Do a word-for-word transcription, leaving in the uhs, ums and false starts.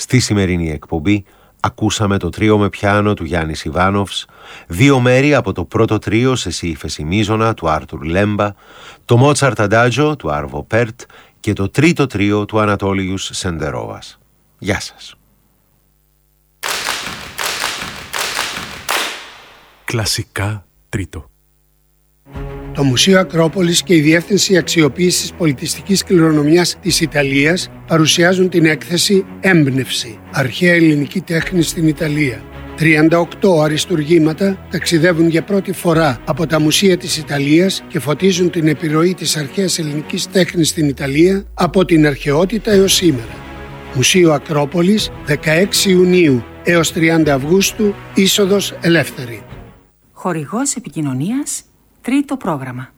Στη σημερινή εκπομπή ακούσαμε το τρίο με πιάνο του Γιάννη Ιβάνοφς, δύο μέρη από το πρώτο τρίο σε σι ύφεση μείζωνα του Άρτουρ Λέμπα, το Μότσαρτ Αντάτζο του Άρβο Πέρτ και το τρίτο τρίο του Ανατόλιους Σεντερόβας. Γεια σας. Κλασικά τρίτο. Το Μουσείο Ακρόπολης και η Διεύθυνση Αξιοποίησης Πολιτιστικής Κληρονομιάς της Ιταλίας παρουσιάζουν την έκθεση «Έμπνευση. Αρχαία ελληνική τέχνη στην Ιταλία». τριάντα οκτώ αριστουργήματα ταξιδεύουν για πρώτη φορά από τα μουσεία της Ιταλίας και φωτίζουν την επιρροή της αρχαίας ελληνικής τέχνης στην Ιταλία από την αρχαιότητα έως σήμερα. Μουσείο Ακρόπολης, δεκαέξι Ιουνίου έως τριάντα Αυγούστου, είσοδος ελεύθερη. Χορηγός επικοινωνίας, τρίτο πρόγραμμα.